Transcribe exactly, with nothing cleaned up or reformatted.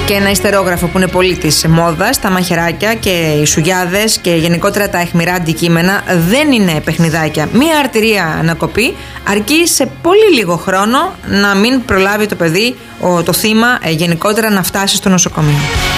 Και ένα ιστερόγραφο που είναι πολύ της μόδας, τα μαχαιράκια και οι σουγιάδες και γενικότερα τα αιχμηρά αντικείμενα δεν είναι παιχνιδάκια. Μία αρτηρία ανακοπή αρκεί σε πολύ λίγο χρόνο να μην προλάβει το παιδί, το θύμα, γενικότερα να φτάσει στο νοσοκομείο.